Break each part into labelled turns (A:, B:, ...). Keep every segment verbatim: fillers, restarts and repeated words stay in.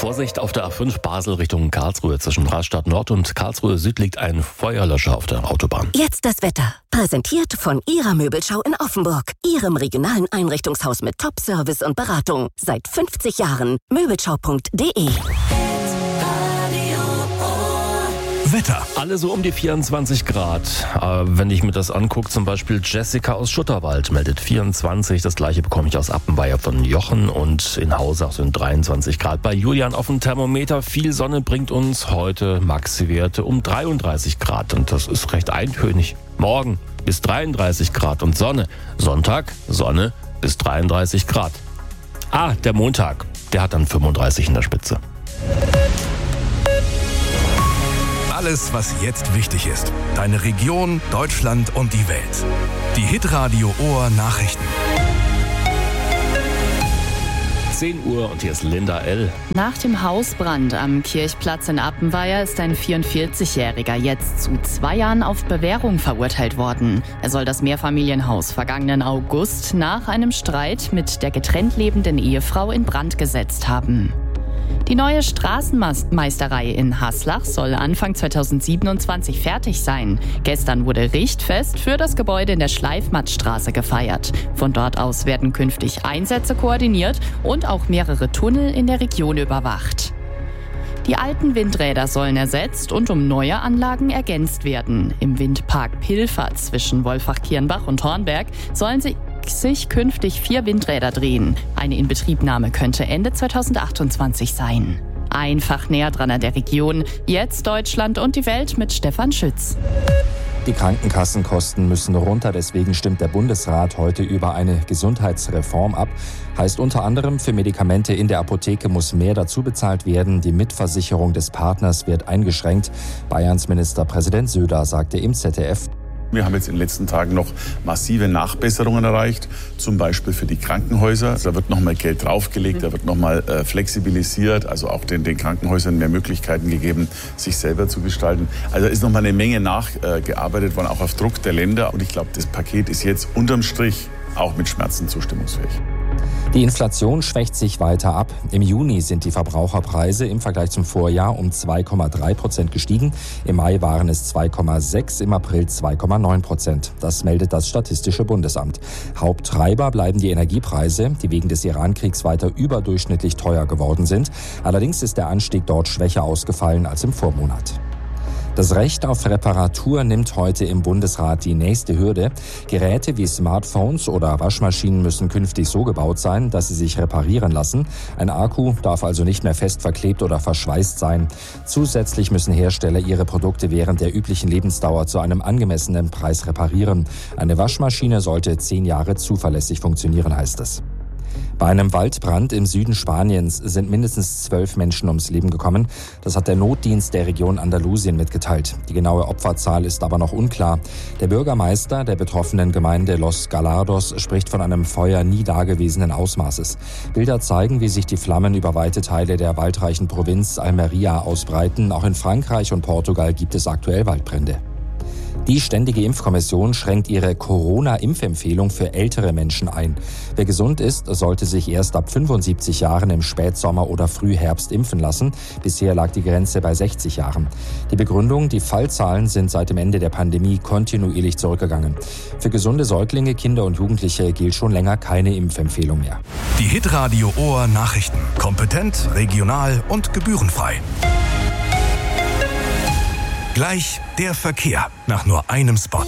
A: Vorsicht auf der A fünf Basel Richtung Karlsruhe. Zwischen Rastatt Nord und Karlsruhe Süd liegt ein Feuerlöscher auf der Autobahn.
B: Jetzt das Wetter. Präsentiert von Ihrer Möbelschau in Offenburg. Ihrem regionalen Einrichtungshaus mit Top-Service und Beratung. Seit fünfzig Jahren. Möbelschau punkt de.
A: Wetter. Alle so um die vierundzwanzig Grad. Äh, wenn ich mir das angucke, zum Beispiel Jessica aus Schutterwald meldet vierundzwanzig. Das gleiche bekomme ich aus Appenweier von Jochen. Und in Hausach sind dreiundzwanzig Grad. Bei Julian auf dem Thermometer. Viel Sonne bringt uns heute Maxi-Werte um dreiunddreißig Grad. Und das ist recht eintönig. Morgen bis dreiunddreißig Grad und Sonne. Sonntag Sonne bis dreiunddreißig Grad. Ah, der Montag. Der hat dann fünfunddreißig in der Spitze.
C: Alles, was jetzt wichtig ist. Deine Region, Deutschland und die Welt. Die Hitradio Ohr Nachrichten.
A: zehn Uhr und hier ist Linda L.
D: Nach dem Hausbrand am Kirchplatz in Appenweier ist ein vierundvierzigjähriger jetzt zu zwei Jahren auf Bewährung verurteilt worden. Er soll das Mehrfamilienhaus vergangenen August nach einem Streit mit der getrennt lebenden Ehefrau in Brand gesetzt haben. Die neue Straßenmeisterei in Haslach soll Anfang zweitausendsiebenundzwanzig fertig sein. Gestern wurde Richtfest für das Gebäude in der Schleifmattstraße gefeiert. Von dort aus werden künftig Einsätze koordiniert und auch mehrere Tunnel in der Region überwacht. Die alten Windräder sollen ersetzt und um neue Anlagen ergänzt werden. Im Windpark Pilfer zwischen Wolfach-Kirnbach und Hornberg sollen sie sich künftig vier Windräder drehen. Eine Inbetriebnahme könnte Ende zweitausendachtundzwanzig sein. Einfach näher dran an der Region. Jetzt Deutschland und die Welt mit Stefan Schütz.
E: Die Krankenkassenkosten müssen runter, deswegen stimmt der Bundesrat heute über eine Gesundheitsreform ab. Heißt unter anderem, für Medikamente in der Apotheke muss mehr dazu bezahlt werden. Die Mitversicherung des Partners wird eingeschränkt. Bayerns Ministerpräsident Söder sagte im Z D F:
F: Wir haben jetzt in den letzten Tagen noch massive Nachbesserungen erreicht, zum Beispiel für die Krankenhäuser. Da wird noch mal Geld draufgelegt, da wird noch mal äh, flexibilisiert, also auch den, den Krankenhäusern mehr Möglichkeiten gegeben, sich selber zu gestalten. Also da ist noch mal eine Menge nachgearbeitet äh, worden, auch auf Druck der Länder. Und ich glaube, das Paket ist jetzt unterm Strich auch mit Schmerzen zustimmungsfähig.
E: Die Inflation schwächt sich weiter ab. Im Juni sind die Verbraucherpreise im Vergleich zum Vorjahr um zwei Komma drei Prozent gestiegen. Im Mai waren es zwei Komma sechs, im April zwei Komma neun Prozent. Das meldet das Statistische Bundesamt. Haupttreiber bleiben die Energiepreise, die wegen des Iran-Kriegs weiter überdurchschnittlich teuer geworden sind. Allerdings ist der Anstieg dort schwächer ausgefallen als im Vormonat. Das Recht auf Reparatur nimmt heute im Bundesrat die nächste Hürde. Geräte wie Smartphones oder Waschmaschinen müssen künftig so gebaut sein, dass sie sich reparieren lassen. Ein Akku darf also nicht mehr fest verklebt oder verschweißt sein. Zusätzlich müssen Hersteller ihre Produkte während der üblichen Lebensdauer zu einem angemessenen Preis reparieren. Eine Waschmaschine sollte zehn Jahre zuverlässig funktionieren, heißt es. Bei einem Waldbrand im Süden Spaniens sind mindestens zwölf Menschen ums Leben gekommen. Das hat der Notdienst der Region Andalusien mitgeteilt. Die genaue Opferzahl ist aber noch unklar. Der Bürgermeister der betroffenen Gemeinde Los Galardos spricht von einem Feuer nie dagewesenen Ausmaßes. Bilder zeigen, wie sich die Flammen über weite Teile der waldreichen Provinz Almería ausbreiten. Auch in Frankreich und Portugal gibt es aktuell Waldbrände. Die Ständige Impfkommission schränkt ihre Corona-Impfempfehlung für ältere Menschen ein. Wer gesund ist, sollte sich erst ab fünfundsiebzig Jahren im Spätsommer oder Frühherbst impfen lassen. Bisher lag die Grenze bei sechzig Jahren. Die Begründung, die Fallzahlen sind seit dem Ende der Pandemie kontinuierlich zurückgegangen. Für gesunde Säuglinge, Kinder und Jugendliche gilt schon länger keine Impfempfehlung mehr.
C: Die Hitradio Ohr Nachrichten. Kompetent, regional und gebührenfrei. Gleich der Verkehr nach nur einem Spot.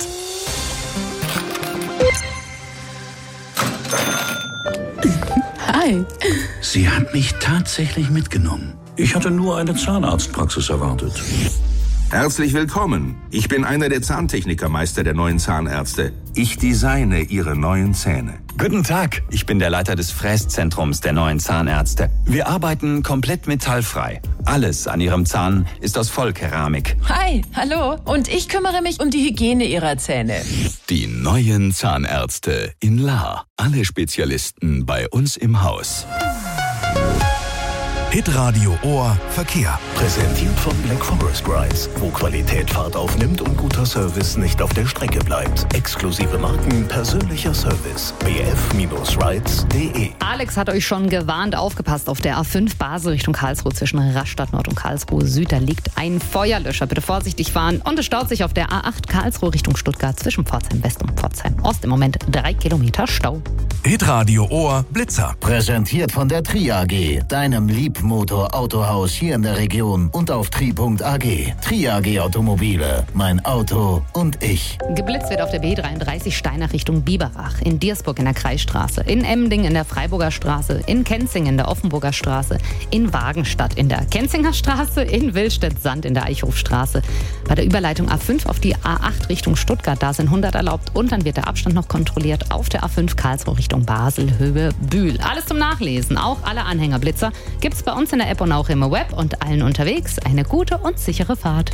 G: Hi. Sie hat mich tatsächlich mitgenommen. Ich hatte nur eine Zahnarztpraxis erwartet.
H: Herzlich willkommen. Ich bin einer der Zahntechnikermeister der neuen Zahnärzte. Ich designe Ihre neuen Zähne.
I: Guten Tag, ich bin der Leiter des Fräszentrums der neuen Zahnärzte. Wir arbeiten komplett metallfrei. Alles an Ihrem Zahn ist aus Vollkeramik.
J: Hi, hallo. Und ich kümmere mich um die Hygiene Ihrer Zähne.
K: Die neuen Zahnärzte in Lahr. Alle Spezialisten bei uns im Haus.
C: Hitradio Ohr Verkehr.
L: Präsentiert von Black Forest Rides, wo Qualität Fahrt aufnimmt und guter Service nicht auf der Strecke bleibt. Exklusive Marken, persönlicher Service. b f rides punkt d e.
M: Alex hat euch schon gewarnt, aufgepasst auf der A fünf Basel Richtung Karlsruhe zwischen Rastatt Nord und Karlsruhe Süd. Da liegt ein Feuerlöscher. Bitte vorsichtig fahren. Und es staut sich auf der A acht Karlsruhe Richtung Stuttgart zwischen Pforzheim West und Pforzheim Ost. Im Moment drei Kilometer Stau.
C: Hitradio Ohr Blitzer.
N: Präsentiert von der Tri A G, deinem Liebmotor-Autohaus hier in der Region und auf tri punkt a g. Tri A G Automobile, mein Auto und ich.
M: Geblitzt wird auf der B dreiunddreißig Steinach Richtung Biberach, in Diersburg in der Kreisstraße, in Emding in der Freiburger Straße, in Kenzing in der Offenburger Straße, in Wagenstadt in der Kenzinger Straße, in Willstedt-Sand in der Eichhofstraße. Bei der Überleitung A fünf auf die A acht Richtung Stuttgart, da sind hundert erlaubt und dann wird der Abstand noch kontrolliert auf der A fünf Karlsruhe Richtung Basel, Höhe, Bühl. Alles zum Nachlesen, auch alle Anhängerblitzer, gibt's bei uns in der App und auch im Web und allen unterwegs. Eine gute und sichere Fahrt.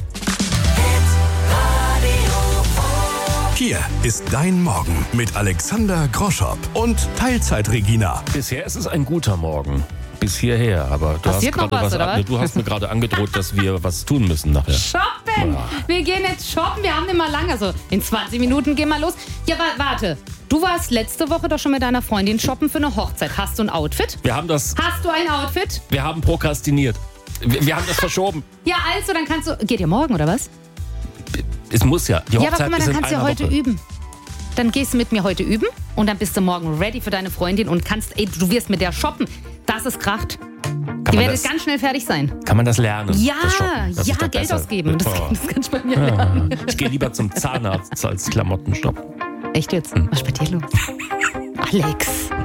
C: Hier ist dein Morgen mit Alexander Groschop und Teilzeit-Regina.
A: Bisher ist es ein guter Morgen. Bis hierher, aber du
M: Passiert
A: hast gerade
M: was,
A: was,
M: oder
A: ab,
M: was?
A: du hast mir gerade angedroht, dass wir was tun müssen nachher.
M: Shoppen!
A: Ja.
M: Wir gehen jetzt shoppen, wir haben immer lange, also in zwanzig Minuten gehen wir los. Ja, wa- warte, du warst letzte Woche doch schon mit deiner Freundin shoppen für eine Hochzeit. Hast du ein Outfit?
A: Wir haben das.
M: Hast du ein Outfit?
A: Wir haben prokrastiniert. Wir, wir haben das verschoben.
M: Ja, also, dann kannst du, geht ihr morgen oder was?
A: Es muss ja. Die
M: Ja,
A: Hochzeit
M: aber guck mal,
A: ist
M: dann
A: in
M: kannst du ja
A: einer
M: heute
A: Woche.
M: üben. Dann gehst du mit mir heute üben und dann bist du morgen ready für deine Freundin und kannst, ey, du wirst mit der shoppen. Das ist Kracht.
A: Kann
M: Die
A: man
M: werdet
A: das-
M: ganz schnell fertig sein.
A: Kann man das lernen?
M: Ja,
A: das Shoppen? Das
M: ja,
A: ist doch
M: Geld
A: besser.
M: ausgeben. Das,
A: Oh.
M: das kannst du bei mir
A: Ja.
M: lernen.
A: Ich gehe lieber zum Zahnarzt als Klamotten shoppen.
M: Echt jetzt? Was ist bei dir los? Alex.